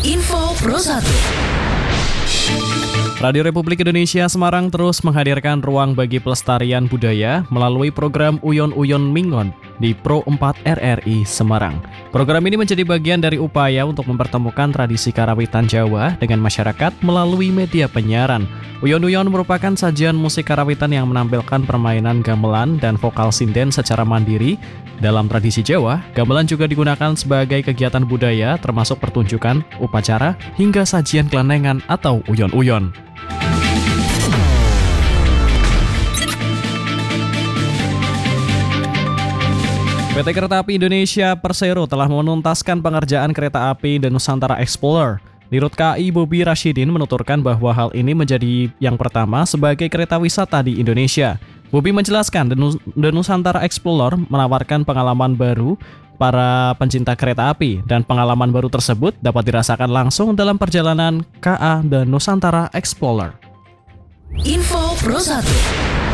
Info Pro 1. Radio Republik Indonesia Semarang terus menghadirkan ruang bagi pelestarian budaya melalui program Uyon Uyon Mingon di Pro 4 RRI Semarang. Program ini menjadi bagian dari upaya untuk mempertemukan tradisi karawitan Jawa dengan masyarakat melalui media penyiaran. Uyon Uyon merupakan sajian musik karawitan yang menampilkan permainan gamelan dan vokal sinden secara mandiri. Dalam tradisi Jawa, gamelan juga digunakan sebagai kegiatan budaya termasuk pertunjukan, upacara, hingga sajian kelenengan atau uyon-uyon. PT Kereta Api Indonesia Persero telah menuntaskan pengerjaan kereta api The Nusantara Explorer. Dirut KAI Bobi Rashidin menuturkan bahwa hal ini menjadi yang pertama sebagai kereta wisata di Indonesia. Bobi menjelaskan The Nusantara Explorer menawarkan pengalaman baru para pencinta kereta api dan pengalaman baru tersebut dapat dirasakan langsung dalam perjalanan KA The Nusantara Explorer. Info Pro 1.